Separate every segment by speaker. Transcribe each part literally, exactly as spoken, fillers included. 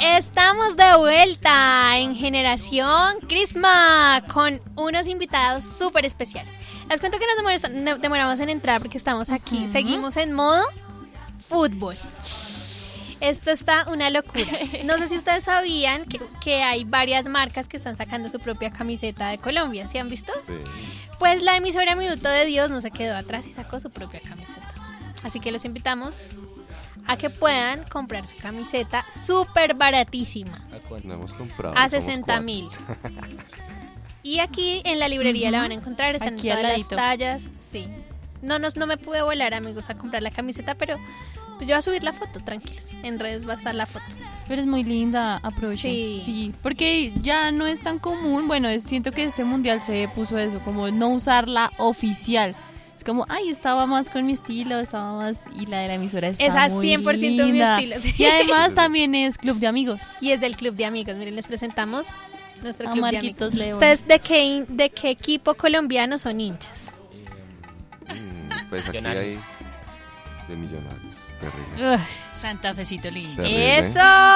Speaker 1: Estamos de vuelta en Generación Crisma con unos invitados súper especiales. Les cuento que nos demoramos en entrar porque estamos aquí. Uh-huh. Seguimos en modo fútbol. Esto está una locura. No sé si ustedes sabían que, que hay varias marcas que están sacando su propia camiseta de Colombia. ¿Sí han visto?
Speaker 2: Sí.
Speaker 1: Pues la emisora Minuto de Dios no se quedó atrás y sacó su propia camiseta. Así que los invitamos a que puedan comprar su camiseta súper baratísima.
Speaker 2: ¿A cuánto no hemos comprado?
Speaker 1: A sesenta mil. Y aquí en la librería uh-huh. la van a encontrar, están
Speaker 3: aquí
Speaker 1: en todas las tallas. Sí. No, no, no me pude volar, amigos, a comprar la camiseta, pero pues yo voy a subir la foto, tranquilos. En redes va a estar la foto.
Speaker 3: Pero es muy linda, aprovechen.
Speaker 1: Sí.
Speaker 3: Sí, porque ya no es tan común. Bueno, es, siento que este mundial se puso eso, como no usarla oficial. Es como, ay, estaba más con mi estilo, estaba más... Y la de la emisora está
Speaker 1: Esa
Speaker 3: muy
Speaker 1: cien por ciento
Speaker 3: linda.
Speaker 1: mi estilo. Sí.
Speaker 3: Y además también es club de amigos.
Speaker 1: Y es del club de amigos. Miren, les presentamos nuestro
Speaker 3: a
Speaker 1: club
Speaker 3: Marquitos
Speaker 1: de amigos.
Speaker 3: León.
Speaker 1: ¿Ustedes de qué, de qué equipo colombiano son hinchas?
Speaker 2: Mm, pues aquí hay de Millonarios. Terrible.
Speaker 1: Ugh.
Speaker 4: Santa Fecito lindo.
Speaker 1: ¡Eso!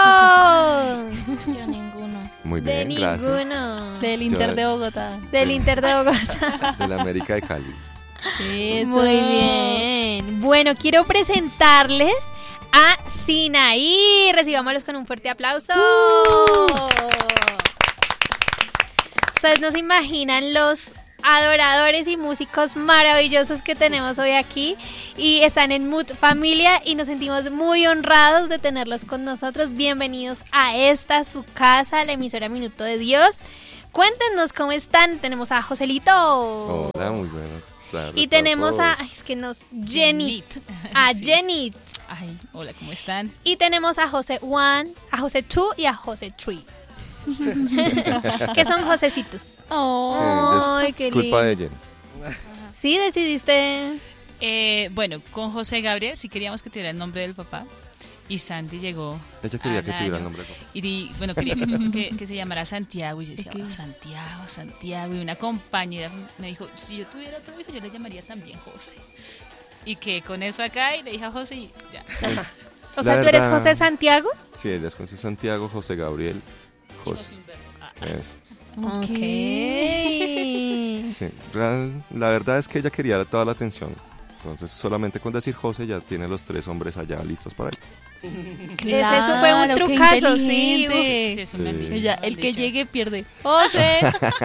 Speaker 3: Yo ninguno.
Speaker 2: Muy bien,
Speaker 1: de
Speaker 2: gracias.
Speaker 1: ninguno.
Speaker 3: Del Inter de Bogotá.
Speaker 1: Del Inter de Bogotá.
Speaker 2: De la América de Cali.
Speaker 3: Eso.
Speaker 1: Muy bien. Bueno, quiero presentarles a Sinaí. Recibámoslos con un fuerte aplauso. Uh. Ustedes no se imaginan los adoradores y músicos maravillosos que tenemos hoy aquí y están en Mood Familia y nos sentimos muy honrados de tenerlos con nosotros. Bienvenidos a esta su casa, la emisora Minuto de Dios. Cuéntenos cómo están. Tenemos a Joselito.
Speaker 2: Hola, muy buenas tardes.
Speaker 1: Y tenemos a,
Speaker 2: todos.
Speaker 1: ay, es que nos, Jenny. A
Speaker 4: Sí.
Speaker 1: Jenny.
Speaker 4: Ay, hola, ¿cómo están?
Speaker 1: Y tenemos a José One, a José Two y a José Three. Que son Josecitos.
Speaker 3: Oh.
Speaker 2: Sí,
Speaker 1: Ay,
Speaker 2: es,
Speaker 1: qué
Speaker 2: es culpa
Speaker 1: lindo.
Speaker 2: de Jenny.
Speaker 1: Sí, decidiste.
Speaker 4: Eh, bueno, con José Gabriel sí queríamos que tuviera el nombre del papá. Y Santi llegó.
Speaker 2: Ella quería
Speaker 4: al
Speaker 2: que tuviera el
Speaker 4: año.
Speaker 2: nombre de papá.
Speaker 4: Y di- bueno, quería que, que- que se llamara Santiago. Y yo decía, oh, Santiago, Santiago. Y una compañera me dijo, si yo tuviera otro hijo, yo le llamaría también José. Y que con eso acá, y le dije a José y ya.
Speaker 1: O
Speaker 2: La
Speaker 1: sea, ¿tú eres
Speaker 2: verdad-
Speaker 1: José Santiago?
Speaker 2: Sí, ella es José Santiago, José Gabriel, José.
Speaker 4: Ah,
Speaker 2: Eso.
Speaker 1: Ok.
Speaker 2: Sí, real- la verdad es que ella quería toda la atención. Entonces, solamente con decir José ya tiene los tres hombres allá listos para él.
Speaker 1: Ese eso fue un
Speaker 3: Claro, qué
Speaker 1: trucazo, sí.
Speaker 3: inteligente.
Speaker 4: sí, eso me han
Speaker 2: Sí.
Speaker 4: dicho,
Speaker 3: Ella,
Speaker 4: eso me han
Speaker 3: el que
Speaker 4: dicho.
Speaker 3: llegue pierde. José.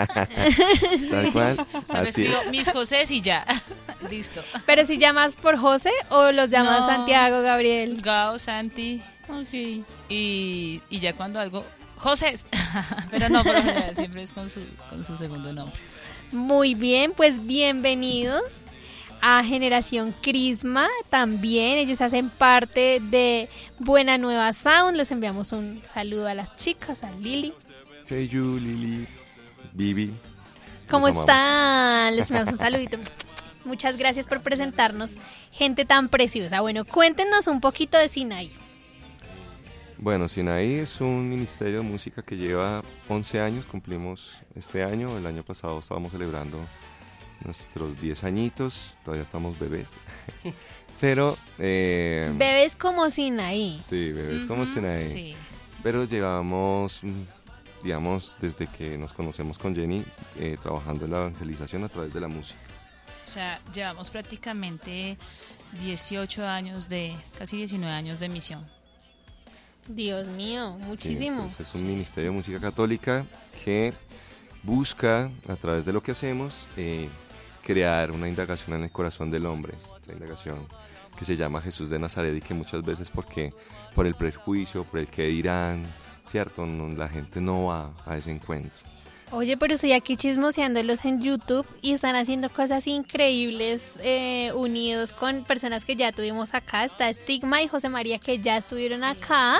Speaker 2: Tal cual.
Speaker 4: Solo
Speaker 2: Así.
Speaker 4: escribo mis Josés y ya. Listo.
Speaker 1: Pero si llamas por José o los llamas
Speaker 4: No.
Speaker 1: Santiago, Gabriel.
Speaker 4: Gao, Santi.
Speaker 3: Ok.
Speaker 4: Y, y ya cuando algo... José. Pero no, por lo general siempre es con su, con su segundo nombre.
Speaker 1: Muy bien, pues bienvenidos a Generación Crisma. También ellos hacen parte de Buena Nueva Sound. Les enviamos un saludo a las chicas, a Lili.
Speaker 2: Hey, you, Lili, Bibi.
Speaker 1: ¿Cómo
Speaker 2: Los amamos.
Speaker 1: están? Les enviamos un saludito. Muchas gracias por presentarnos gente tan preciosa. Bueno, cuéntenos un poquito de Sinaí.
Speaker 2: Bueno, Sinaí es un ministerio de música que lleva once años, cumplimos este año, el año pasado estábamos celebrando nuestros diez añitos, todavía estamos bebés, pero... Eh,
Speaker 1: Bebés como Sinaí.
Speaker 2: sí, bebés como Sinaí,
Speaker 4: Sí.
Speaker 2: pero llevamos, mm, digamos, desde que nos conocemos con Jenny, eh, trabajando en la evangelización a través de la música.
Speaker 4: O sea, llevamos prácticamente dieciocho años de, casi diecinueve años de misión.
Speaker 1: Dios mío,
Speaker 2: Sí,
Speaker 1: muchísimo.
Speaker 2: entonces es un ministerio de música católica que busca, a través de lo que hacemos, eh, crear una indagación en el corazón del hombre, la indagación que se llama Jesús de Nazaret y que muchas veces porque por el prejuicio, por el que dirán, cierto, no, la gente no va a ese encuentro.
Speaker 1: Oye, pero estoy aquí chismoseándolos en YouTube y están haciendo cosas increíbles eh, unidos con personas que ya tuvimos acá. Está Estigma y José María que ya estuvieron acá.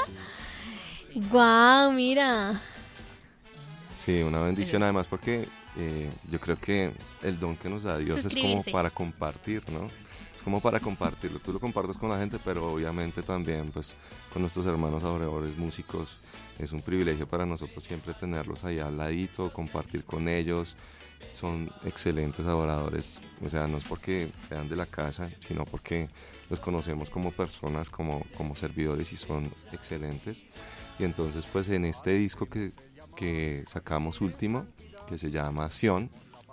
Speaker 1: Guau, mira.
Speaker 2: Sí, una bendición además porque eh, yo creo que el don que nos da Dios es como
Speaker 1: Suscribirse.
Speaker 2: para compartir, ¿no? es como para compartirlo. Tú lo compartes con la gente, pero obviamente también pues con nuestros hermanos adoradores músicos. Es un privilegio para nosotros siempre tenerlos ahí al ladito, compartir con ellos. Son excelentes adoradores, o sea, no es porque sean de la casa, sino porque los conocemos como personas, como, como servidores, y son excelentes. Y entonces pues en este disco que, que sacamos último, que se llama Sion,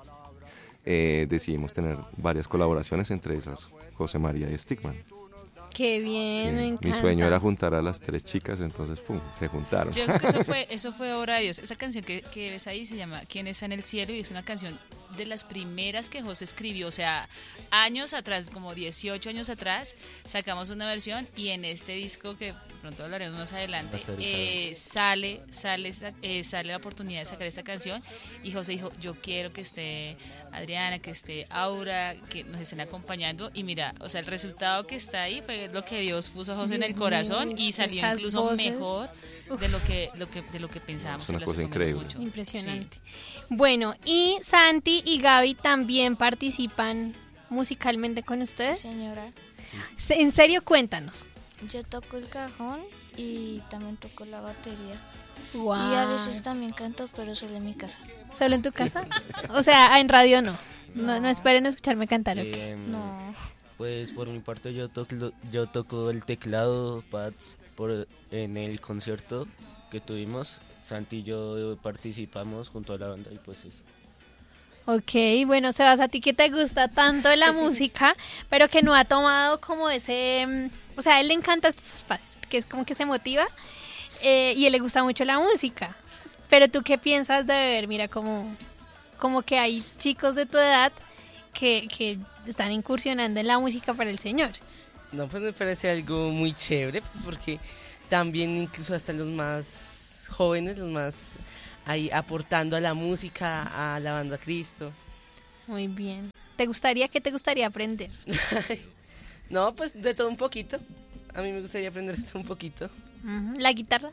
Speaker 2: eh, decidimos tener varias colaboraciones, entre esas José María y Stigman.
Speaker 1: Qué bien,
Speaker 2: Sí,
Speaker 1: me encanta.
Speaker 2: mi sueño era juntar a las tres chicas, entonces pum, se juntaron.
Speaker 4: Yo creo que eso fue, eso fue obra de Dios. Esa canción que, que ves ahí se llama ¿Quién está en el cielo? Y es una canción de las primeras que José escribió, o sea, años atrás, como dieciocho años atrás, sacamos una versión, y en este disco, que pronto hablaremos más adelante, eh, sale, sale, eh, sale la oportunidad de sacar esta canción, y José dijo, yo quiero que esté Adriana, que esté Aura, que nos estén acompañando, y mira, o sea, el resultado que está ahí fue lo que Dios puso a José en el corazón, y salió
Speaker 1: esas
Speaker 4: incluso
Speaker 1: voces.
Speaker 4: mejor de lo que, lo que, de lo que pensábamos.
Speaker 2: Es una
Speaker 4: y las
Speaker 2: cosa
Speaker 4: recomendamos
Speaker 2: increíble.
Speaker 4: mucho.
Speaker 1: Impresionante.
Speaker 4: Sí.
Speaker 1: Bueno, ¿y Santi y Gaby también participan musicalmente con
Speaker 5: Sí,
Speaker 1: ustedes?
Speaker 5: señora.
Speaker 1: Se- En serio, cuéntanos.
Speaker 5: Yo toco el cajón y también toco la batería.
Speaker 1: Wow.
Speaker 5: Y a veces también canto, pero solo en mi casa.
Speaker 1: ¿Solo en tu casa? O sea, en radio no. No, no esperen escucharme cantar, ¿ok?
Speaker 6: Em,
Speaker 5: No.
Speaker 6: Pues por mi parte yo toco, yo toco el teclado, pads, por, en el concierto que tuvimos. Santi y yo participamos junto a la banda y pues eso.
Speaker 1: Ok, bueno, Sebas, a ti que te gusta tanto la música, pero que no ha tomado como ese... mm, O sea, a él le encanta estos espacios, porque es como que se motiva, eh, y a él le gusta mucho la música. Pero tú, ¿qué piensas de ver? Mira, como, como que hay chicos de tu edad que, que están incursionando en la música para el Señor.
Speaker 7: No, pues me parece algo muy chévere, pues porque también incluso hasta los más jóvenes, los más ahí aportando a la música, alabando a Cristo.
Speaker 1: Muy bien. ¿Te gustaría, qué te gustaría aprender?
Speaker 7: No, pues de todo un poquito. A mí me gustaría aprender de todo un poquito.
Speaker 1: Ujú. ¿La guitarra?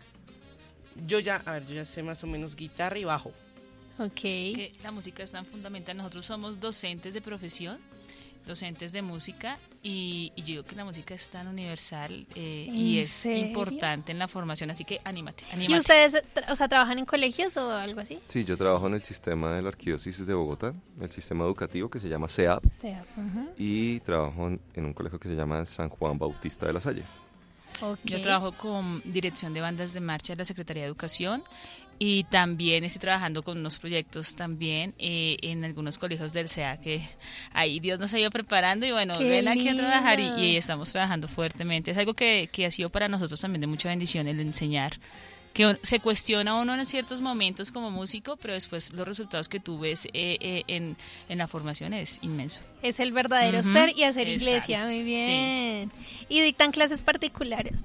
Speaker 7: Yo ya, a ver, yo ya sé más o menos guitarra y bajo.
Speaker 1: Ok.
Speaker 4: Que la música es tan fundamental. Nosotros somos docentes de profesión, docentes de música, y, y yo digo que la música es tan universal, eh, y
Speaker 1: ¿En
Speaker 4: es
Speaker 1: serio?
Speaker 4: importante en la formación, así que anímate,
Speaker 1: ¿Y
Speaker 4: anímate.
Speaker 1: ustedes, tra- o sea, trabajan en colegios o algo así?
Speaker 2: Sí, yo trabajo en el sistema de la Arquidiócesis de Bogotá, el sistema educativo que se llama C E A P,
Speaker 1: O sea, ujú.
Speaker 2: y trabajo en, en un colegio que se llama San Juan Bautista de la Salle.
Speaker 1: Ok.
Speaker 4: Yo trabajo con dirección de bandas de marcha de la Secretaría de Educación, y también estoy trabajando con unos proyectos también eh, en algunos colegios del C E A, que ahí Dios nos ha ido preparando, y bueno,
Speaker 1: ¡Qué
Speaker 4: ven aquí a trabajar, y,
Speaker 1: lindo!
Speaker 4: y estamos trabajando fuertemente. Es algo que, que ha sido para nosotros también de mucha bendición, el enseñar, que un- se cuestiona uno en ciertos momentos como músico, pero después los resultados que tú ves eh, eh, en, en la formación es inmenso.
Speaker 1: Es el verdadero
Speaker 4: Ujú,
Speaker 1: ser y hacer
Speaker 4: exacto,
Speaker 1: iglesia. Muy bien. ¿Y dictan clases particulares?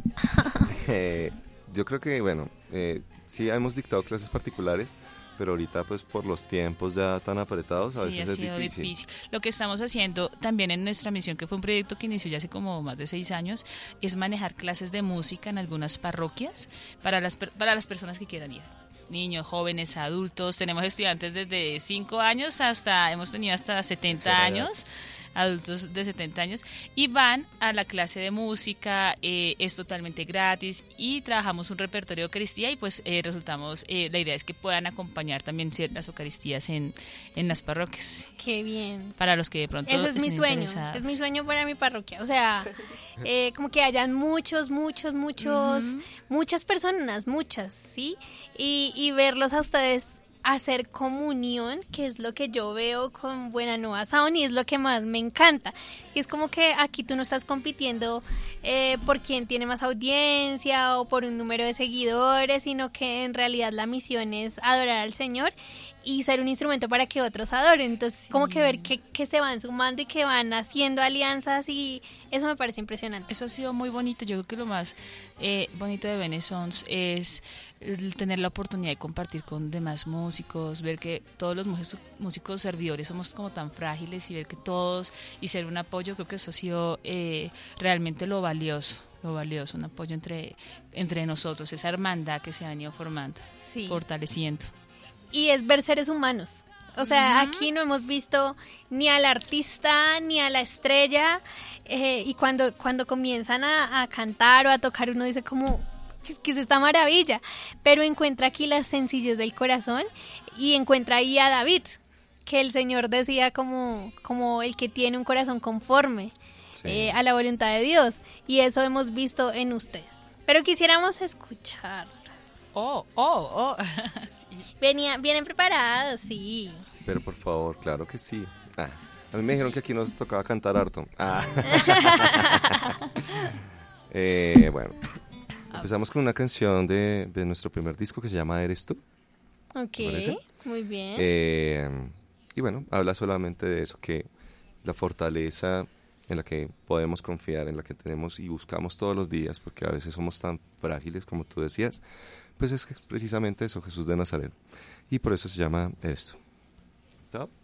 Speaker 2: Eh, yo creo que, bueno, eh, sí hemos dictado clases particulares, pero ahorita pues por los tiempos ya tan apretados a
Speaker 4: Sí,
Speaker 2: veces
Speaker 4: ha
Speaker 2: es
Speaker 4: sido
Speaker 2: difícil.
Speaker 4: difícil. Lo que estamos haciendo también en nuestra misión, que fue un proyecto que inició ya hace como más de seis años, es manejar clases de música en algunas parroquias para las, per- para las personas que quieran ir. Niños, jóvenes, adultos. Tenemos estudiantes desde cinco años hasta, hemos tenido hasta setenta años, adultos de setenta años, y van a la clase de música, eh, es totalmente gratis, y trabajamos un repertorio de Eucaristía, y pues eh, resultamos, eh, la idea es que puedan acompañar también ciertas Eucaristías en, en las parroquias,
Speaker 1: Qué bien.
Speaker 4: para los que de pronto
Speaker 1: Ese es mi
Speaker 4: estén
Speaker 1: sueño.
Speaker 4: interesados.
Speaker 1: Es mi sueño para mi parroquia. O sea, eh, como que hayan muchos, muchos, muchos,
Speaker 4: Ujú.
Speaker 1: muchas personas, muchas, ¿sí? Y, y verlos a ustedes hacer comunión, que es lo que yo veo con Buena Nueva Sound, y es lo que más me encanta. Y es como que aquí tú no estás compitiendo eh, por quién tiene más audiencia o por un número de seguidores, sino que en realidad la misión es adorar al Señor y ser un instrumento para que otros adoren. Entonces, como que ver que, que se van sumando y que van haciendo alianzas, y eso me parece impresionante.
Speaker 4: Eso ha sido muy bonito. Yo creo que lo más eh, bonito de Benesons es el tener la oportunidad de compartir con demás músicos, ver que todos los músicos, músicos servidores somos como tan frágiles, y ver que todos, y ser un apoyo. Creo que eso ha sido eh, realmente lo valioso, lo valioso, un apoyo entre, entre nosotros, esa hermandad que se ha venido formando,
Speaker 1: Sí.
Speaker 4: fortaleciendo.
Speaker 1: Y es ver seres humanos. O sea, aquí no hemos visto ni al artista ni a la estrella. Eh, y cuando, cuando comienzan a, a cantar o a tocar, uno dice como, ¿qué es esta maravilla? Pero encuentra aquí la sencillez del corazón y encuentra ahí a David, que el Señor decía como, como el que tiene un corazón conforme
Speaker 2: Sí.
Speaker 1: eh, a la voluntad de Dios. Y eso hemos visto en ustedes. Pero quisiéramos escuchar.
Speaker 4: Oh, oh, oh. Sí.
Speaker 1: Venía, vienen preparados, sí.
Speaker 2: Pero por favor, claro que sí. Ah, a mí me dijeron que aquí nos tocaba cantar harto. Ah. Eh, bueno, empezamos con una canción de, de nuestro primer disco que se llama Eres tú.
Speaker 1: Ok,
Speaker 2: ¿Te parece?
Speaker 1: muy bien.
Speaker 2: Eh, y bueno, habla solamente de eso, que la fortaleza en la que podemos confiar, en la que tenemos y buscamos todos los días, porque a veces somos tan frágiles como tú decías, pues es que es precisamente eso, Jesús de Nazaret. Y por eso se llama Eres tú. ¿Está?